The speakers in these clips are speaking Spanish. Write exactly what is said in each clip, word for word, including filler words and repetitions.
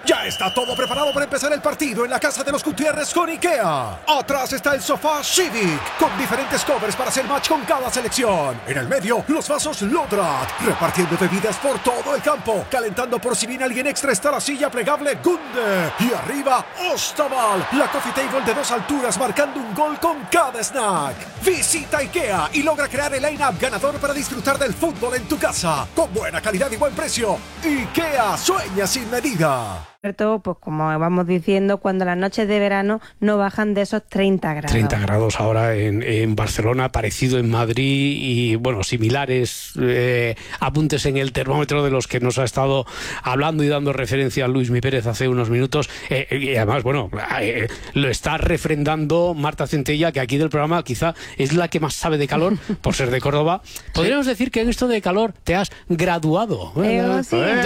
Ya está todo preparado para empezar el partido en la casa de los Gutiérrez con IKEA. Atrás está el sofá Civic, con diferentes covers para hacer match con cada selección. En el medio, los vasos Lodrat, repartiendo bebidas por todo el campo. Calentando por si viene alguien extra está la silla plegable Gunde. Y arriba, Ostaval, la coffee table de dos alturas marcando un gol con cada snack. Visita IKEA y logra crear el line-up ganador para disfrutar del fútbol en tu casa. Con buena calidad y buen precio. IKEA, sueña sin medida. Pues como vamos diciendo, cuando las noches de verano no bajan de esos treinta grados. treinta grados ahora en, en Barcelona, parecido en Madrid y, bueno, similares eh, apuntes en el termómetro de los que nos ha estado hablando y dando referencia a Luis Mi Pérez hace unos minutos. Eh, y además, bueno, eh, lo está refrendando Marta Centella, que aquí del programa quizá es la que más sabe de calor, por ser de Córdoba. Podríamos sí. decir que en esto de calor te has graduado. Eh, sí. eh,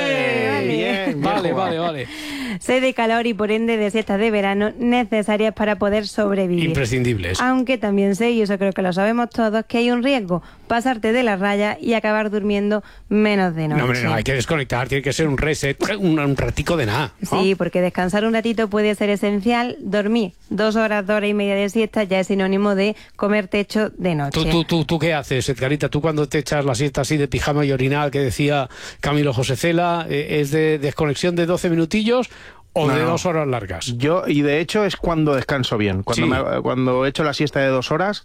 eh, bien, vale, vale. Vale. Sé de calor y por ende de siestas de verano necesarias para poder sobrevivir. Imprescindibles. Aunque también sé, y eso creo que lo sabemos todos, que hay un riesgo, pasarte de la raya y acabar durmiendo menos de noche. No, hombre, no, hay que desconectar, tiene que ser un reset, un, un ratico de nada, ¿no? Sí, porque descansar un ratito puede ser esencial. Dormir dos horas, dos horas y media de siesta ya es sinónimo de comer techo de noche. ¿Tú, tú, tú, tú qué haces, Edgarita? ¿Tú cuando te echas la siesta así de pijama y orinal que decía Camilo José Cela, eh, es de desconexión de doce minutillos o no, de dos horas largas? Yo, y de hecho es cuando descanso bien. Cuando, sí. me, cuando he hecho la siesta de dos horas,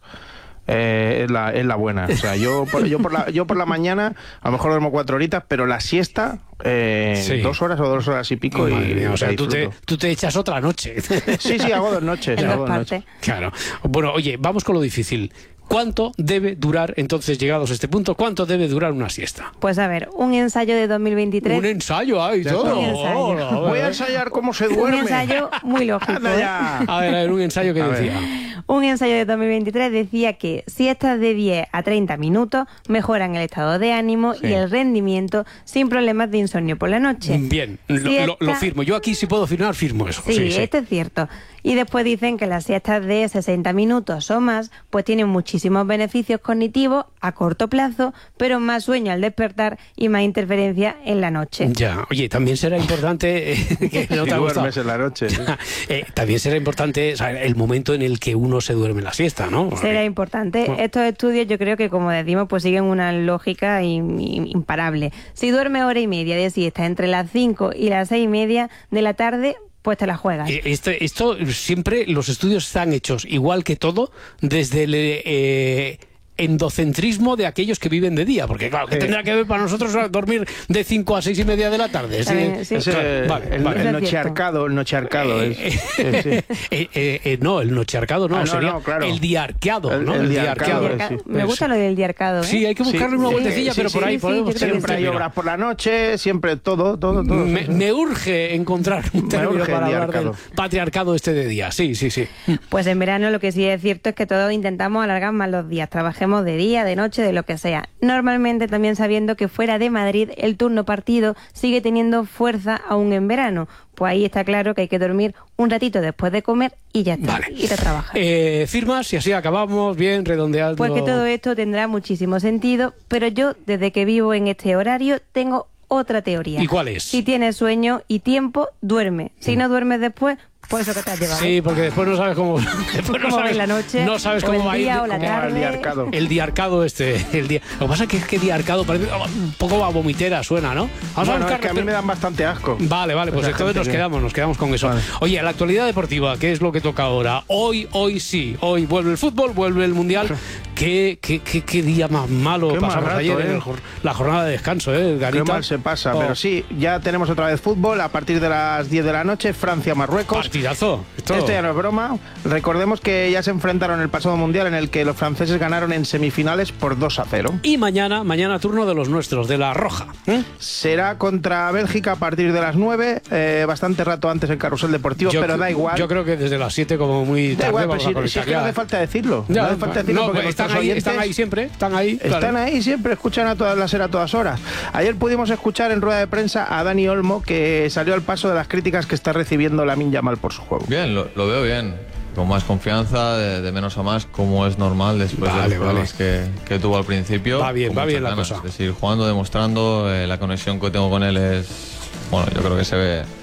eh, es, la, es la buena. O sea, yo por, yo, por la, yo por la mañana a lo mejor duermo cuatro horitas, pero la siesta, eh, sí. dos horas o dos horas y pico. Y, y, mía, o sea, tú te, tú te echas otra noche. Sí, sí, hago dos noches. En hago dos dos noches. Claro. Bueno, oye, vamos con lo difícil. ¿Cuánto debe durar, entonces, llegados a este punto, cuánto debe durar una siesta? Pues a ver, un ensayo de dos mil veintitrés... Un ensayo, ay, todo. Un ensayo. Oh, Voy a ensayar cómo se duerme. Un ensayo muy lógico. Anda ya. ¿eh? A ver, a ver, un ensayo que a decía. Ver. Un ensayo de dos mil veintitrés decía que siestas de diez a treinta minutos mejoran el estado de ánimo sí. y el rendimiento sin problemas de insomnio por la noche. Bien, Siesta... lo, lo firmo. Yo aquí si puedo firmar, firmo eso. Sí, sí, sí. esto es cierto. Y después dicen que las siestas de sesenta minutos o más pues tienen muchísimos beneficios cognitivos a corto plazo, pero más sueño al despertar y más interferencia en la noche. Ya, oye, también será importante eh, que no si te duermes en la noche. ¿Sí? eh, también será importante, o sea, el momento en el que uno se duerme en la siesta, ¿no? Será eh, importante. Bueno. Estos estudios yo creo que, como decimos, pues siguen una lógica in, in, imparable. Si duermes hora y media de siesta entre las cinco y las seis y media de la tarde, pues te la juegas. Este, esto siempre, los estudios están hechos igual que todo, desde el eh, endocentrismo de aquellos que viven de día, porque claro, ¿qué sí. tendrá que ver para nosotros dormir de cinco a seis y media de la tarde? ¿Sí? Sí. Ese, claro, vale, el, vale. el nochearcado, el nochearcado eh, es, eh, sí. eh, eh, eh, no, el nochearcado no, ah, no sería no, claro. el diarqueado, el, ¿no? El, el diarqueado. diarqueado, sí. Me gusta lo del diarcado, ¿eh? Sí, hay que buscarle sí, una vueltecilla, sí, pero sí, por ahí sí, podemos. Sí, siempre hay obras por la noche, siempre todo, todo, todo. Me, sí, sí. me urge encontrar un término urge para hablar diarcado. del patriarcado este de día. Sí, sí, sí. Pues en verano lo que sí es cierto es que todos intentamos alargar más los días. Trabajemos de día, de noche, de lo que sea. Normalmente también sabiendo que fuera de Madrid el turno partido sigue teniendo fuerza aún en verano. Pues ahí está claro que hay que dormir un ratito después de comer y ya está. Vale. Ir a trabajar. Eh, firmas y así acabamos bien redondeando. Pues que todo esto tendrá muchísimo sentido, pero yo desde que vivo en este horario tengo otra teoría. ¿Y cuál es? Si tienes sueño y tiempo, duerme. Si no duermes después, pues eso que te has llevado. Sí, porque después no sabes cómo. Después no sabes la noche. No sabes o cómo el va a ir. día o la cómo tarde. El diarcado. El diarcado este. El día. Lo que pasa es que es que diarcado parece un poco a vomitera suena, ¿no? Vamos bueno, a buscar. Es que a mí me dan bastante asco. Vale, vale, pues entonces nos que... quedamos, nos quedamos con eso. Vale. Oye, la actualidad deportiva, ¿qué es lo que toca ahora? Hoy, hoy sí. Hoy vuelve el fútbol, vuelve el mundial. ¿Qué, qué, qué, qué día más malo qué pasamos rato, ayer eh? en el, la jornada de descanso, ¿eh, Garita? Qué mal se pasa, oh. pero sí, ya tenemos otra vez fútbol a partir de las diez de la noche, Francia-Marruecos. Partidazo. Esto... Esto ya no es broma. Recordemos que ya se enfrentaron el pasado mundial en el que los franceses ganaron en semifinales por dos a cero. Y mañana, mañana turno de los nuestros, de la Roja. ¿eh? Será contra Bélgica a partir de las nueve, eh, bastante rato antes el carrusel deportivo, yo, pero da igual. Yo creo que desde las siete como muy tarde. Da igual, vamos pero a si, si es que ya. no hace falta decirlo. Ya, no hace falta decirlo no, porque están ahí, oyentes, están ahí siempre, están ahí. Están claro. ahí siempre, escuchan a todas las a todas horas. Ayer pudimos escuchar en rueda de prensa a Dani Olmo, que salió al paso de las críticas que está recibiendo Lamine Yamal por su juego. Bien, lo, lo veo bien. Con más confianza, de, de menos a más, como es normal después vale, de los problemas vale. que, que tuvo al principio. Va bien, va bien la ganas. cosa. Es decir, jugando, demostrando, eh, la conexión que tengo con él es, bueno, yo creo que se ve